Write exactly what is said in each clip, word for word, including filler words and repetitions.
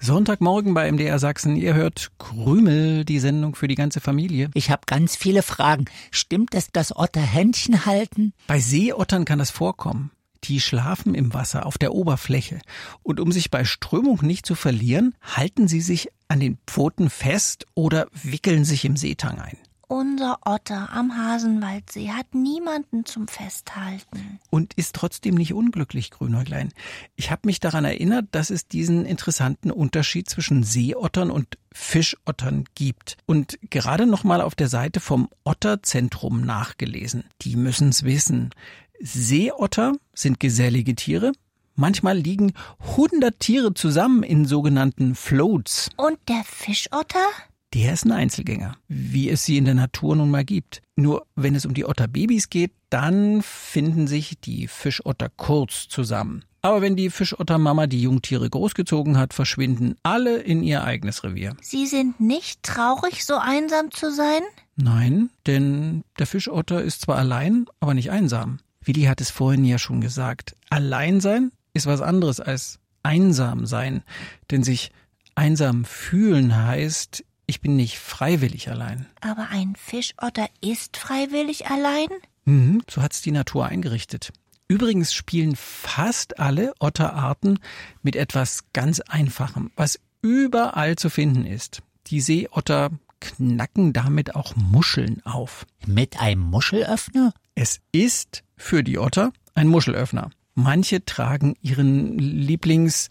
Sonntagmorgen bei M D R Sachsen. Ihr hört Krümel, die Sendung für die ganze Familie. Ich habe ganz viele Fragen. Stimmt es, dass Otter Händchen halten? Bei Seeottern kann das vorkommen. Die schlafen im Wasser auf der Oberfläche. Und um sich bei Strömung nicht zu verlieren, halten sie sich an den Pfoten fest oder wickeln sich im Seetang ein. Unser Otter am Hasenwaldsee hat niemanden zum Festhalten. Und ist trotzdem nicht unglücklich, Grünäuglein. Ich habe mich daran erinnert, dass es diesen interessanten Unterschied zwischen Seeottern und Fischottern gibt. Und gerade noch mal auf der Seite vom Otterzentrum nachgelesen. Die müssen's wissen. Seeotter sind gesellige Tiere. Manchmal liegen hundert Tiere zusammen in sogenannten Floats. Und der Fischotter? Der ist ein Einzelgänger, wie es sie in der Natur nun mal gibt. Nur wenn es um die Otterbabys geht, dann finden sich die Fischotter kurz zusammen. Aber wenn die Fischottermama die Jungtiere großgezogen hat, verschwinden alle in ihr eigenes Revier. Sie sind nicht traurig, so einsam zu sein? Nein, denn der Fischotter ist zwar allein, aber nicht einsam. Willi hat es vorhin ja schon gesagt. Allein sein ist was anderes als einsam sein. Denn sich einsam fühlen heißt, ich bin nicht freiwillig allein. Aber ein Fischotter ist freiwillig allein? Mhm, so hat's die Natur eingerichtet. Übrigens spielen fast alle Otterarten mit etwas ganz Einfachem, was überall zu finden ist. Die Seeotter knacken damit auch Muscheln auf. Mit einem Muschelöffner? Es ist für die Otter ein Muschelöffner. Manche tragen ihren Lieblings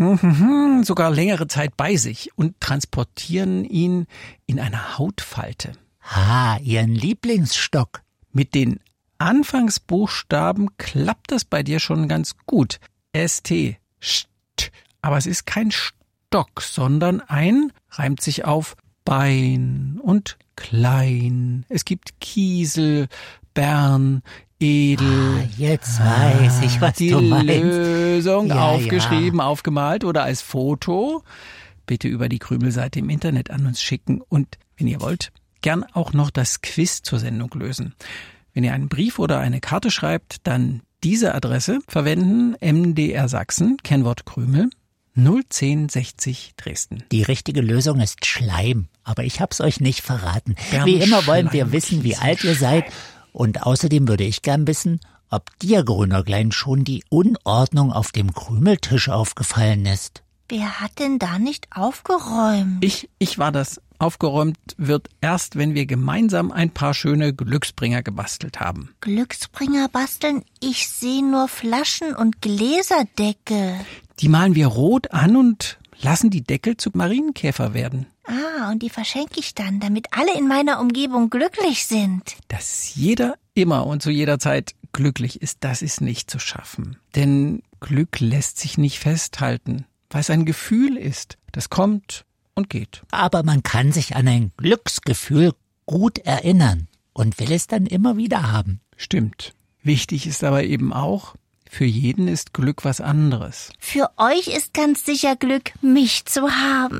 sogar längere Zeit bei sich und transportieren ihn in einer Hautfalte. Ah, ihren Lieblingsstock. Mit den Anfangsbuchstaben klappt das bei dir schon ganz gut. S T, St. Aber es ist kein Stock, sondern ein, reimt sich auf Bein und Klein. Es gibt Kiesel, Bern, Edel. Ah, jetzt weiß ich, was die du meinst. Lösung ja, aufgeschrieben, ja. aufgemalt oder als Foto. Bitte über die Krümelseite im Internet an uns schicken und, wenn ihr wollt, gern auch noch das Quiz zur Sendung lösen. Wenn ihr einen Brief oder eine Karte schreibt, dann diese Adresse verwenden: M D R Sachsen, Kennwort Krümel, null zehn sechzig Dresden. Die richtige Lösung ist Schleim, aber ich hab's euch nicht verraten. Bern Wie immer wollen wir Schleim, wissen, wie Kiesel, alt ihr seid. Und außerdem würde ich gern wissen, ob dir, Grünäuglein, schon die Unordnung auf dem Krümeltisch aufgefallen ist. Wer hat denn da nicht aufgeräumt? Ich, ich war das. Aufgeräumt wird erst, wenn wir gemeinsam ein paar schöne Glücksbringer gebastelt haben. Glücksbringer basteln? Ich sehe nur Flaschen und Gläserdeckel. Die malen wir rot an und lassen die Deckel zu Marienkäfer werden. Ah, und die verschenke ich dann, damit alle in meiner Umgebung glücklich sind. Dass jeder immer und zu jeder Zeit glücklich ist, das ist nicht zu schaffen. Denn Glück lässt sich nicht festhalten, weil es ein Gefühl ist, das kommt und geht. Aber man kann sich an ein Glücksgefühl gut erinnern und will es dann immer wieder haben. Stimmt. Wichtig ist aber eben auch, für jeden ist Glück was anderes. Für euch ist ganz sicher Glück, mich zu haben.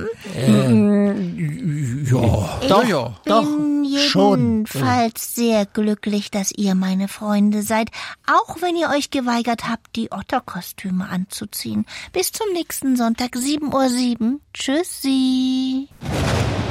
Äh, ja, Ich doch, ja. bin schon. jedenfalls sehr glücklich, dass ihr meine Freunde seid, auch wenn ihr euch geweigert habt, die Otterkostüme anzuziehen. Bis zum nächsten Sonntag, sieben Uhr sieben. Tschüssi.